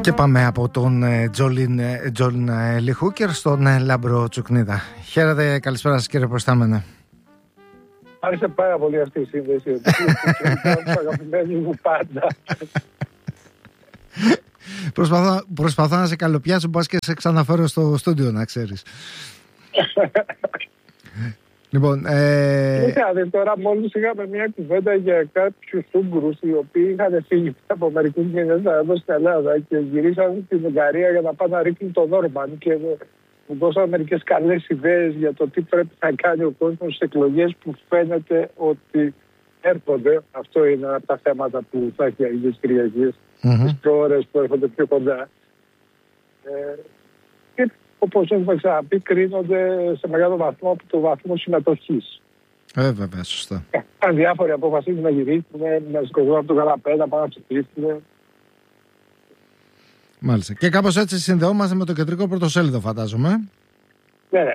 Και πάμε από τον Τζον Λιχούκερ στον Λάμπρο Τσουκνίδα. Χαίρετε, καλησπέρα σας κύριε Προστάμενε. Άρεσε πάρα πολύ αυτή η σύνδεση. Αγαπημένοι μου πάντα. Προσπαθώ να σε καλοπιάσω, μπας και σε ξαναφέρω στο στούντιο, να ξέρεις. Λοιπόν, τώρα μόλις είχαμε μια κουβέντα για κάποιους Ούγγρους οι οποίοι είχαν φύγει από μερικούς μήνες εδώ στην Ελλάδα και γυρίσαν στην Ουγγαρία για να πάνε να ρίχνουν τον Όρμπαν και μου δώσαν μερικές καλές ιδέες για το τι πρέπει να κάνει ο κόσμος στις εκλογές που φαίνεται ότι έρχονται. Αυτό είναι από τα θέματα που θα έχει αγγίσει Κυριακής, τις προώρες που έρχονται πιο κοντά. Και όπως έχουμε ξαναπεί, κρίνονται σε μεγάλο βαθμό από το βαθμό συμμετοχής. Βέβαια, σωστά. Αν διάφοροι αποφασίζουν να γυρίσουν, να σηκωθούν από το καναπέ, να πάνε να ψηφίσουν. Μάλιστα. Και κάπως έτσι συνδεόμαστε με το κεντρικό πρωτοσέλιδο, φαντάζομαι. Ναι.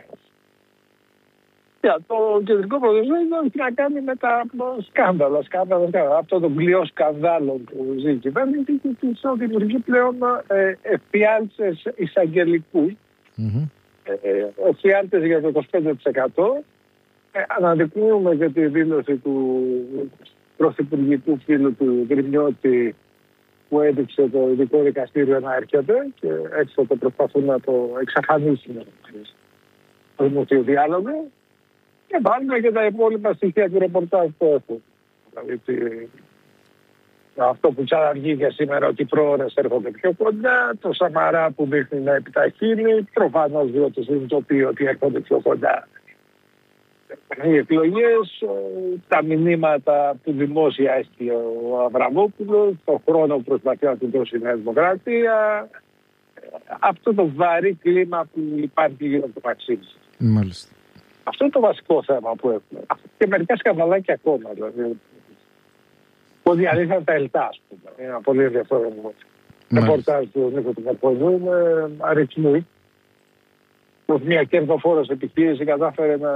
Το κεντρικό πρωτοσέλιδο έχει να κάνει με τα σκάνδαλα. Αυτό το πλοίο σκανδάλων που ζει η κυβέρνηση και της δημιουργεί πλέον εφιάλτες εισαγγελικούς. Εφιάλτες για το 25%. Αναδεικνύουμε και τη δήλωση του πρωθυπουργικού φίλου του Γκρινιώτη που έδειξε το ειδικό δικαστήριο να έρχεται και έτσι θα το προσπαθούν να το εξαφανίσουν το δημοσίο διάλογο και βάλουμε και τα υπόλοιπα στοιχεία του ρεπορτάζ που έχουν. Δηλαδή αυτό που ξαναβγήκε σήμερα ότι οι προώρες έρχονται πιο κοντά, το Σαμαρά που δείχνει να επιταχύνει, προφανώς διότι συνειδητοποιεί ότι έρχονται πιο κοντά οι εκλογές, τα μηνύματα που δημόσια έστειλε ο Αβραμόπουλος, το χρόνο που προσπαθεί να του δώσει η Νέα Δημοκρατία, αυτό το βαρύ κλίμα που υπάρχει γύρω από το Μαξίμης. Μάλιστα. Αυτό είναι το βασικό θέμα που έχουμε. Και μερικά σκανδαλάκια ακόμα. Δηλαδή, που διαλύσαν τα ΕΛΤΑ, ας πούμε. Είναι ένα πολύ ενδιαφέρον ρεπορτάζ του Νίκο του Καρπονιού με αριθμού. Πως μια κερδοφόρος επιχείρηση κατάφερε να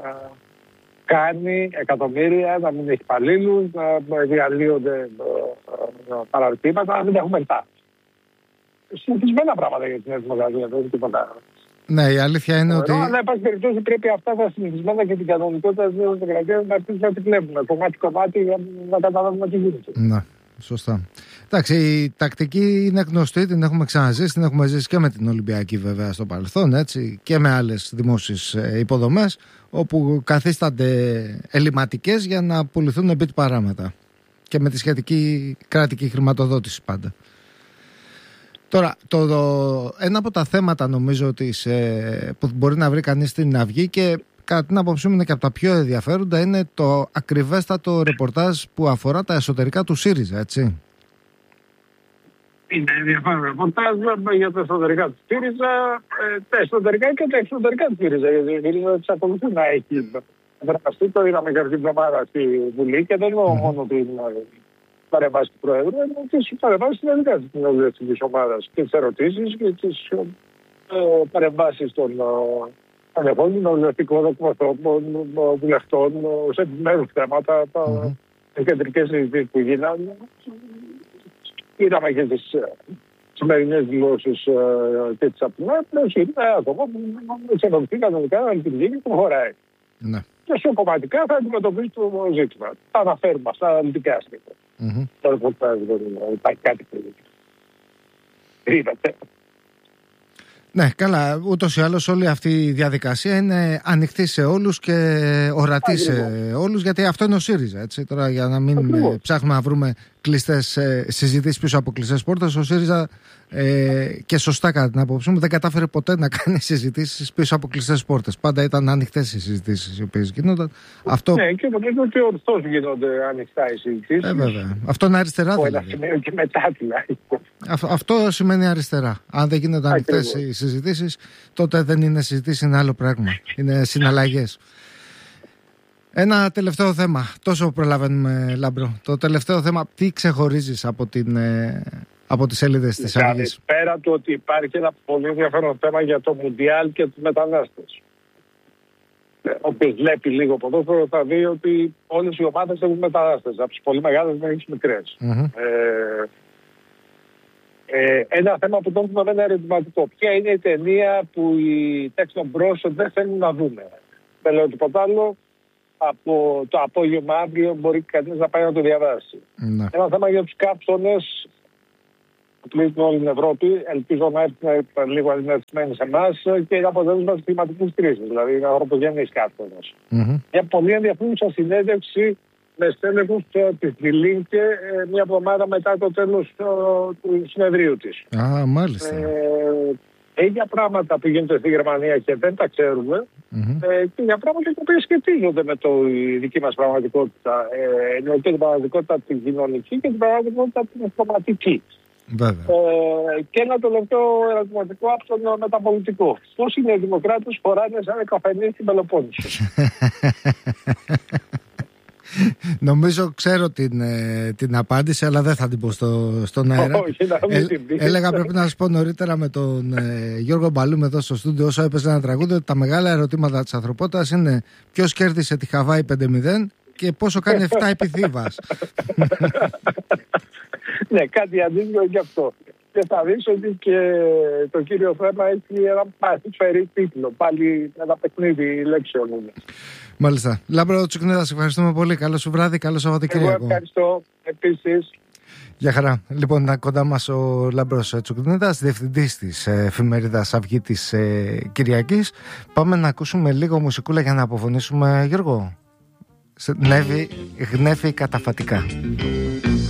κάνει εκατομμύρια, να μην έχει υπαλλήλους, να διαλύονται παραρτήματα, να μην έχουμε ΕΛΤΑ. Συνηθισμένα πράγματα για την Νέα Δημοκρατία, δεν είναι τίποτα. Ναι, η αλήθεια είναι ότι. Αλλά, εν πάση περιπτώσει, πρέπει αυτά τα συνηθισμένα και την κανονικότητα τη Νέα Δημοκρατία να αρχίσουμε να τη βλέπουμε. Κομμάτι-κομμάτι για να καταλάβουμε τι γίνεται. Ναι, σωστά. Εντάξει, η τακτική είναι γνωστή, την έχουμε ξαναζήσει, την έχουμε ζήσει και με την Ολυμπιακή βέβαια στο παρελθόν, έτσι, και με άλλες δημόσιες υποδομές, όπου καθίστανται ελληματικές για να πουληθούν επί παράματα. Και με τη σχετική κρατική χρηματοδότηση πάντα. Τώρα, ένα από τα θέματα νομίζω που μπορεί να βρει κανείς στην Αυγή και κατά την άποψή μου είναι και από τα πιο ενδιαφέροντα είναι το ακριβέστατο ρεπορτάζ που αφορά τα εσωτερικά του ΣΥΡΙΖΑ, έτσι. Είναι ενδιαφέρον ρεπορτάζ για τα εσωτερικά του ΣΥΡΙΖΑ, τα εσωτερικά και τα εξωτερικά του ΣΥΡΙΖΑ, γιατί η ΣΥΡΙΖΑ εξακολουθεί να έχει δραστεί. Το είδαμε κάποια εβδομάδα στη Βουλή και δεν είναι μόνο την παρεμβάσει του Προέδρου, αλλά και τις παρεμβάσεις συνολικά της κοινοβουλευτικής ομάδας και τις ερωτήσεις και τις παρεμβάσεις των ανεχών κοινοβουλευτικών εκπροσώπων, βουλευτών σε επιμέρους θέματα, τις κεντρικές συζητήσεις που γίνανε. Είδαμε και τις σημερινές δηλώσεις και τις απειλές, είναι ακόμα που εξελιχθεί κανονικά να λειτουργεί και προχωράει. Και σοκομματικά θα αντιμετωπίσει το ζήτημα. Θα αναφέρουμε αυτά αναλυτικά στιγμή. Το ρεπορτάζ δεν υπάρχει κάτι που κρύβεται. Ναι, καλά. Ούτως ή άλλως όλη αυτή η διαδικασία είναι ανοιχτή σε όλους και ορατή σε όλους, γιατί αυτό είναι ο ΣΥΡΙΖΑ. Έτσι. Τώρα, για να μην ψάχνουμε να βρούμε κλειστές συζητήσεις πίσω από κλειστές πόρτες, ο ΣΥΡΙΖΑ και σωστά κατά την άποψή μου δεν κατάφερε ποτέ να κάνει συζητήσεις πίσω από κλειστές πόρτες. Πάντα ήταν ανοιχτές οι συζητήσεις οι οποίες γίνονταν. Αυτό... Ναι, και νομίζω ότι ορθώς γίνονται ανοιχτά οι συζητήσεις. Βέβαια. Αυτό είναι αριστερά δηλαδή. Και μετά δηλαδή. Αυτό σημαίνει αριστερά. Αν δεν γίνονται ανοιχτές οι συζητήσεις, τότε δεν είναι συζητήσεις, είναι άλλο πράγμα. Είναι συναλλαγές. Ένα τελευταίο θέμα. Τόσο προλαβαίνουμε, Λάμπρο. Το τελευταίο θέμα, τι ξεχωρίζεις από τις σελίδες της Αυγής? Πέρα του ότι υπάρχει ένα πολύ ενδιαφέρον θέμα για το Μουντιάλ και τους μετανάστες. Όποιος βλέπει λίγο ποδόσφαιρο θα δει ότι όλες οι ομάδες έχουν μετανάστες. Από τις πολύ μεγάλες μέχρι τις μικρές. Ένα θέμα που τον με ένα ερωτηματικό. Ποια είναι η ταινία που οι τέξτο-μπρος δεν θέλουν να δούμε? Δεν λέω τίποτα άλλο. Από το απόγευμα αύριο μπορεί κανείς να πάει να το διαβάσει. Ναι. Ένα θέμα για τους κάψονες που πλήττουν όλη την Ευρώπη. Ελπίζω να έρθουν λίγο αντιμετωπισμένοι σε εμάς και είναι αποτέλεσμα της κλιματικής κρίσης. Δηλαδή είναι ανθρωπογενείς κάψονες. Μια πολύ ενδιαφέρουσα συνέντευξη με στέλεχους της Διλίνκε μια εβδομάδα μετά το τέλος του συνεδρίου της. Α, μάλιστα. Για πράγματα που γίνονται στη Γερμανία και δεν τα ξέρουμε και για πράγματα που σχετίζονται με η δική μας πραγματικότητα. Και την πραγματικότητα την κοινωνική και την πραγματικότητα την αυτοματική. Και ένα τελευταίο ερωτηματικό από τον μεταπολιτικό. Πώς είναι οι δημοκράτες χωράνε σαν καφενή στην Πελοπόννησο? Νομίζω ξέρω την απάντηση, αλλά δεν θα την πω στον αέρα. Έλεγα, πρέπει να σας πω νωρίτερα με τον Γιώργο Μπαλούμ εδώ στο στούντιο, όσο έπαιζε ένα τραγούδι, ότι τα μεγάλα ερωτήματα της ανθρωπότητας είναι ποιος κέρδισε τη Χαβάη 5-0 και πόσο κάνει 7 επί Θήβας. Ναι, κάτι αντίστοιχο και αυτό. Και θα δεις ότι και το κύριο θέμα έχει ένα παρифερή τίτλο. Πάλι ένα παιχνίδι λέξεων είναι. Μάλιστα. Λάμπρο Τσουκνίδα, σε ευχαριστούμε πολύ. Καλό σου βράδυ, καλό Σαββατοκύριακο. Εγώ ευχαριστώ επίσης. Γεια χαρά. Λοιπόν, κοντά μας ο Λάμπρος Τσουκνίδας, διευθυντής της εφημερίδας Αυγή της Κυριακής. Πάμε να ακούσουμε λίγο μουσικούλα για να αποφωνήσουμε, Γιώργο. Γνέφει καταφατικά.